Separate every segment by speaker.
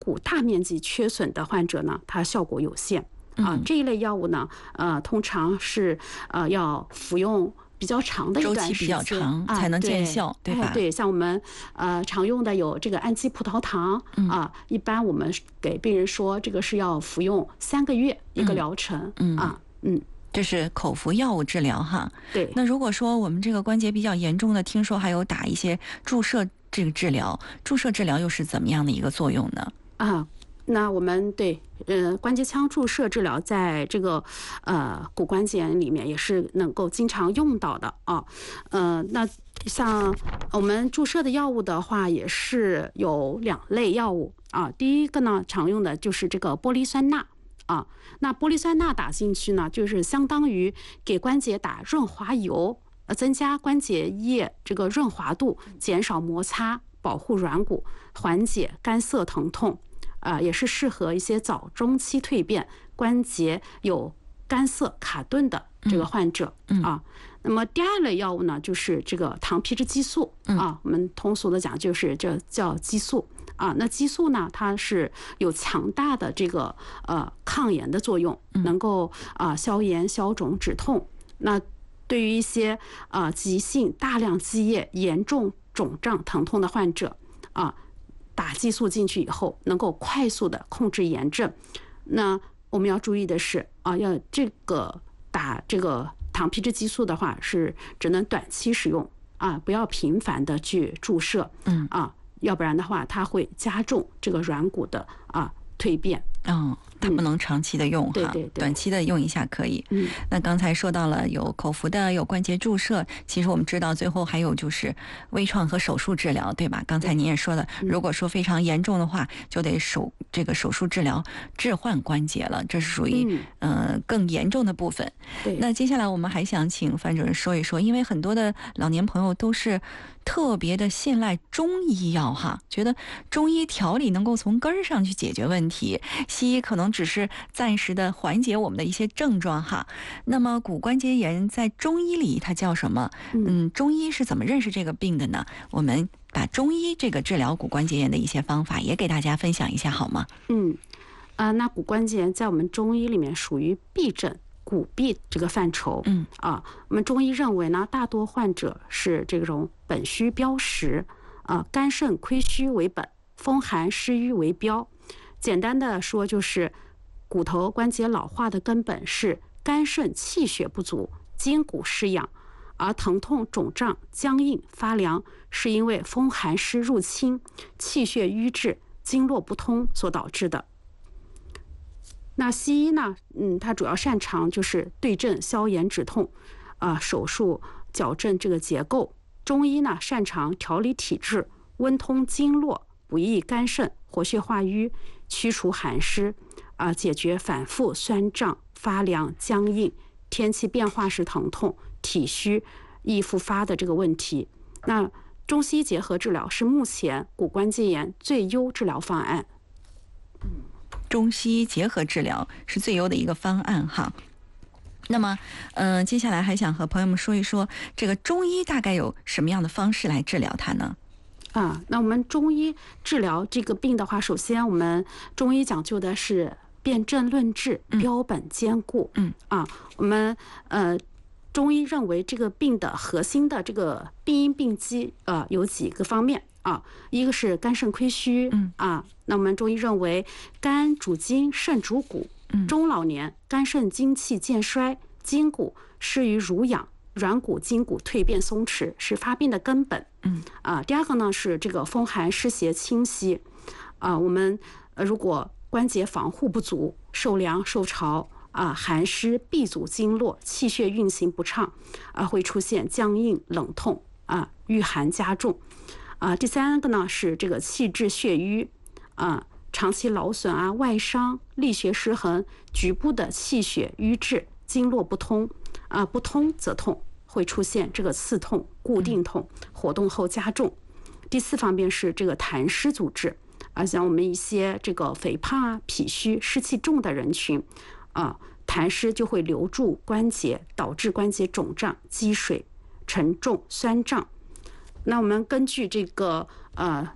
Speaker 1: 骨大面积缺损的患者呢，它效果有限这一类药物呢，通常是要服用比较长的一段时间，
Speaker 2: 周期比较长才能见效，对吧？
Speaker 1: 对，像我们常用的有这个氨基葡萄糖一般我们给病人说，这个是要服用3个月一个疗程
Speaker 2: 这是口服药物治疗哈。
Speaker 1: 对。
Speaker 2: 那如果说我们这个关节比较严重的，听说还有打一些注射这个治疗，注射治疗又是怎么样的一个作用呢？
Speaker 1: 那我们对关节腔注射治疗在这个骨关节炎里面也是能够经常用到的那像我们注射的药物的话，也是有2类药物第一个呢，常用的就是这个玻璃酸钠那玻璃酸钠打进去呢，就是相当于给关节打润滑油，增加关节液这个润滑度，减少摩擦，保护软骨，缓解干涩疼痛也是适合一些早中期蜕变、关节有干涩卡顿的这个患者那么第2类药物呢，就是这个糖皮质激素我们通俗的讲就是这叫激素那激素呢，它是有强大的这个抗炎的作用，能够消炎、消肿、止痛。那对于一些急性大量积液、严重肿胀、疼痛的患者打激素进去以后，能够快速的控制炎症。那我们要注意的是要这个打这个糖皮质激素的话，是只能短期使用不要频繁的去注射要不然的话，它会加重这个软骨的蜕变。
Speaker 2: 它不能长期的用
Speaker 1: 对，
Speaker 2: 短期的用一下可以。那刚才说到了有口服的，有关节注射，其实我们知道最后还有就是微创和手术治疗，对吧？刚才您也说了，如果说非常严重的话，就得这个手术治疗置换关节了，这是属于更严重的部分。那接下来我们还想请范主任说一说，因为很多的老年朋友都是特别的信赖中医药觉得中医调理能够从根儿上去解决问题，西医可能只是暂时的缓解我们的一些症状那么骨关节炎在中医里它叫什么？中医是怎么认识这个病的呢？我们把中医这个治疗骨关节炎的一些方法也给大家分享一下好吗？
Speaker 1: 那骨关节炎在我们中医里面属于痹症。骨痹这个范畴我们中医认为呢，大多患者是这种本虚标实肝肾亏虚为本，风寒湿瘀为标。简单的说，就是骨头关节老化的根本是肝肾气血不足，筋骨失养，而疼痛、肿胀、僵硬、发凉是因为风寒湿入侵，气血瘀滞，经络不通所导致的。那西医呢，它主要擅长就是对症消炎止痛手术矫正这个结构。中医呢，擅长调理体质，温通经络，补益肝肾，活血化瘀，驱除寒湿解决反复酸胀、发凉、僵硬、天气变化时疼痛、体虚易复发的这个问题。那中西结合治疗是目前骨关节炎最优治疗方案。
Speaker 2: 中西结合治疗是最优的一个方案那么接下来还想和朋友们说一说，这个中医大概有什么样的方式来治疗它呢？
Speaker 1: 那我们中医治疗这个病的话，首先我们中医讲究的是辨证论治，标本兼顾我们中医认为这个病的核心的这个病因病机有几个方面一个是肝肾亏虚那我们中医认为肝主筋，肾主骨，中老年肝肾精气渐衰，筋骨失于濡养，软骨筋骨蜕变松弛是发病的根本第二个呢是这个风寒湿邪侵袭我们如果关节防护不足，受凉受潮寒湿闭阻经络，气血运行不畅会出现僵硬冷痛郁寒加重第三个呢是这个气滞血瘀长期劳损外伤，力学失衡，局部的气血瘀滞，经络不通不通则痛，会出现这个刺痛、固定痛，活动后加重。第四方面是这个痰湿阻滞像我们一些这个肥胖脾虚、湿气重的人群痰湿就会留住关节，导致关节肿胀、积水、沉重、酸胀。那我们根据这个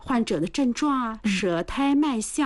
Speaker 1: 患者的症状啊，舌苔脉象。